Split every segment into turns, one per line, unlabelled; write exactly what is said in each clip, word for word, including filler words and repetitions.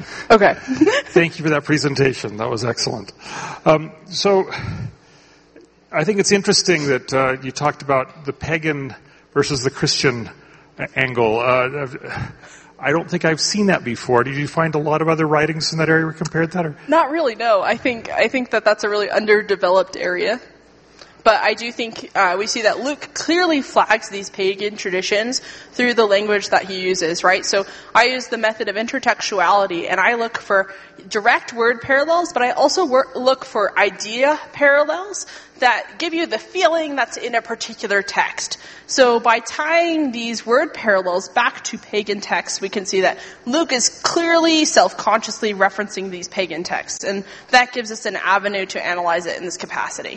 Okay.
Thank you for that presentation. That was excellent. Um, so I think it's interesting that uh, you talked about the pagan versus the Christian angle. Uh, I don't think I've seen that before. Did you find a lot of other writings in that area where you compared that? Or?
Not really, no. I think I think that that's a really underdeveloped area. But I do think uh, we see that Luke clearly flags these pagan traditions through the language that he uses, right? So I use the method of intertextuality, and I look for direct word parallels, but I also work, look for idea parallels that give you the feeling that's in a particular text. So by tying these word parallels back to pagan texts, we can see that Luke is clearly self-consciously referencing these pagan texts, and that gives us an avenue to analyze it in this capacity.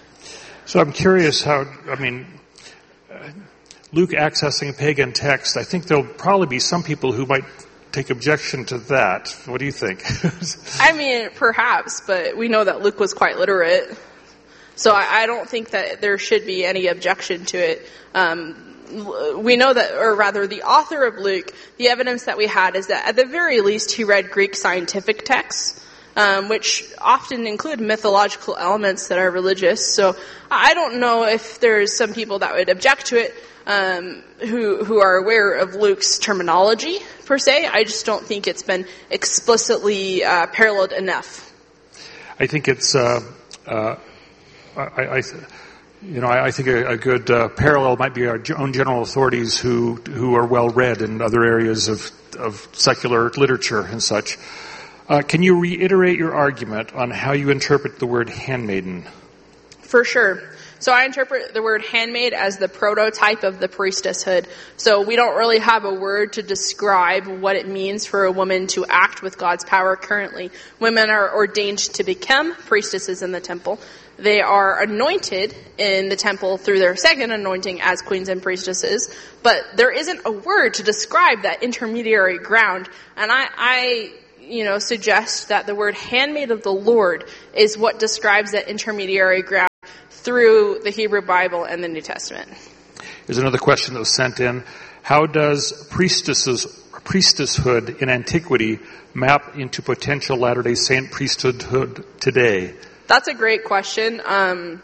So I'm curious how, I mean, uh, Luke accessing a pagan text, I think there'll probably be some people who might take objection to that. What do you think?
I mean, perhaps, but we know that Luke was quite literate. So I, I don't think that there should be any objection to it. Um, we know that, or rather the author of Luke, the evidence that we had is that at the very least he read Greek scientific texts. Um, which often include mythological elements that are religious. So I don't know if there's some people that would object to it um, who who are aware of Luke's terminology, per se. I just don't think it's been explicitly uh, paralleled enough.
I think it's, uh, uh, I, I, you know, I, I think a, a good uh, parallel might be our own general authorities who who are well read in other areas of, of secular literature and such. Uh, can you reiterate your argument on how you interpret the word handmaiden?
For sure. So I interpret the word handmaid as the prototype of the priestesshood. So we don't really have a word to describe what it means for a woman to act with God's power currently. Women are ordained to become priestesses in the temple. They are anointed in the temple through their second anointing as queens and priestesses. But there isn't a word to describe that intermediary ground. And I... I you know, suggest that the word handmaid of the Lord is what describes that intermediary ground through the Hebrew Bible and the New Testament.
There's another question that was sent in. How does priestesses, priestesshood in antiquity map into potential Latter-day Saint priesthood today?
That's a great question. Um,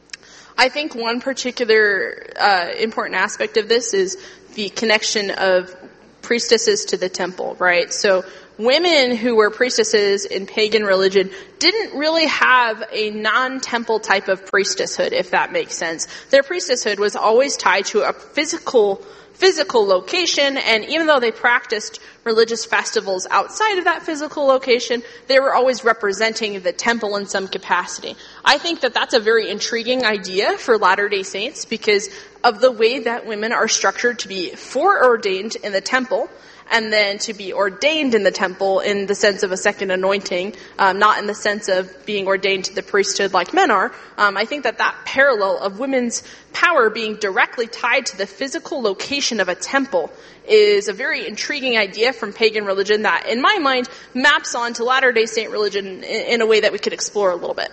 I think one particular uh, important aspect of this is the connection of priestesses to the temple, right? So women who were priestesses in pagan religion didn't really have a non-temple type of priestesshood, if that makes sense. Their priestesshood was always tied to a physical physical location, and even though they practiced religious festivals outside of that physical location, they were always representing the temple in some capacity. I think that that's a very intriguing idea for Latter-day Saints because of the way that women are structured to be foreordained in the temple, and then to be ordained in the temple in the sense of a second anointing, um, not in the sense of being ordained to the priesthood like men are. Um, I think that that parallel of women's power being directly tied to the physical location of a temple is a very intriguing idea from pagan religion that, in my mind, maps onto Latter-day Saint religion in, in a way that we could explore a little bit.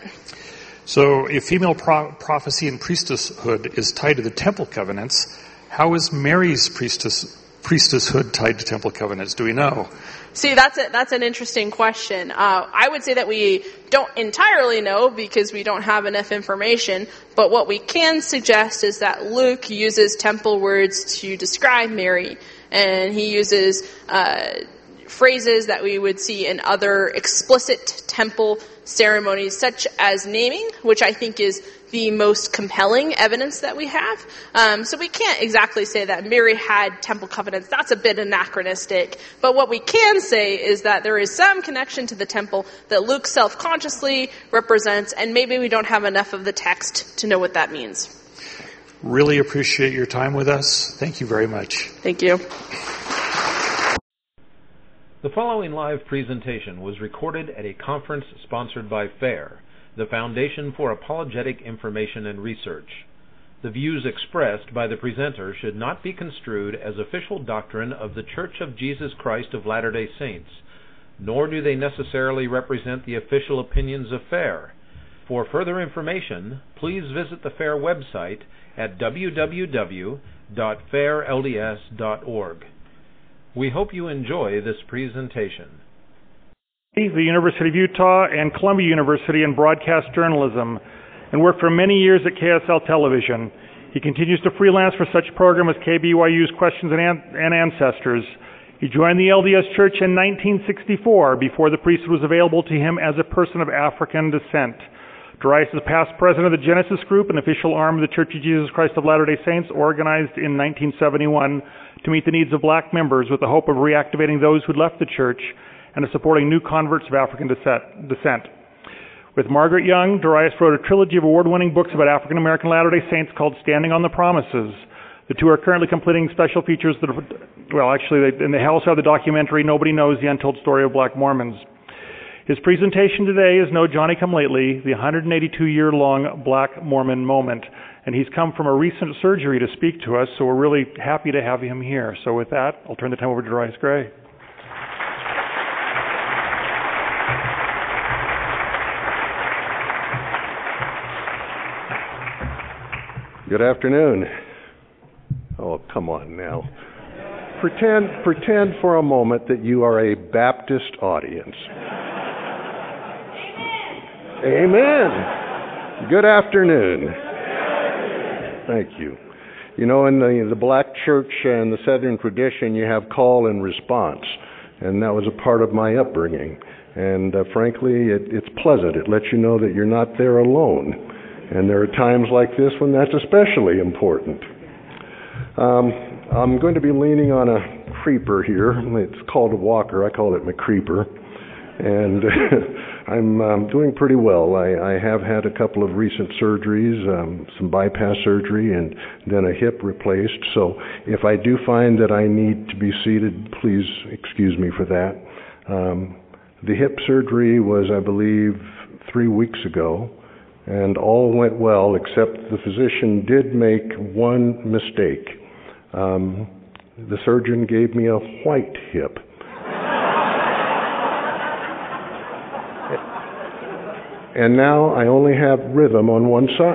So if female pro- prophecy and priestesshood is tied to the temple covenants, how is Mary's priestess priestesshood tied to temple covenants? Do we know?
See, that's a, that's an interesting question. Uh, I would say that we don't entirely know because we don't have enough information, but what we can suggest is that Luke uses temple words to describe Mary, and he uses uh, phrases that we would see in other explicit temple ceremonies, such as naming, which I think is the most compelling evidence that we have. Um, so we can't exactly say that Mary had temple covenants. That's a bit anachronistic. But what we can say is that there is some connection to the temple that Luke self-consciously represents, and maybe we don't have enough of the text to know what that means.
Really appreciate your time with us. Thank you very much.
Thank you.
The following live presentation was recorded at a conference sponsored by FAIR, the Foundation for Apologetic Information and Research. The views expressed by the presenter should not be construed as official doctrine of the Church of Jesus Christ of Latter-day Saints, nor do they necessarily represent the official opinions of FAIR. For further information, please visit the FAIR website at w w w dot fair l d s dot org. We hope you enjoy this presentation.
the University of Utah, and Columbia University in broadcast journalism, and worked for many years at K S L Television. He continues to freelance for such programs as K B Y U's Questions and, An- and Ancestors. He joined the L D S Church in nineteen sixty-four, before the priesthood was available to him as a person of African descent. Darius is past president of the Genesis Group, an official arm of the Church of Jesus Christ of Latter-day Saints, organized in nineteen seventy-one to meet the needs of black members with the hope of reactivating those who'd left the church and of supporting new converts of African descent. With Margaret Young, Darius wrote a trilogy of award-winning books about African American Latter-day Saints called Standing on the Promises. The two are currently completing special features that are, well, actually, they, and they also have the documentary Nobody Knows the Untold Story of Black Mormons. His presentation today is No Johnny Come Lately, the one hundred eighty-two year long Black Mormon moment. And he's come from a recent surgery to speak to us, so we're really happy to have him here. So with that, I'll turn the time over to Darius Gray.
Good afternoon. Oh, come on now. Pretend, pretend for a moment that you are a Baptist audience. Amen. Amen. Good afternoon. Thank you. You know, in the, the black church and the Southern tradition, you have call and response, and that was a part of my upbringing. And uh, frankly, it, it's pleasant. It lets you know that you're not there alone. And there are times like this when that's especially important. Um, I'm going to be leaning on a creeper here. It's called a walker. I call it my creeper. And I'm um, doing pretty well. I, I have had a couple of recent surgeries, um, some bypass surgery, and then a hip replaced. So if I do find that I need to be seated, please excuse me for that. Um, the hip surgery was, I believe, three weeks ago. And all went well, except the physician did make one mistake. Um, the surgeon gave me a white hip. And now I only have rhythm on one side.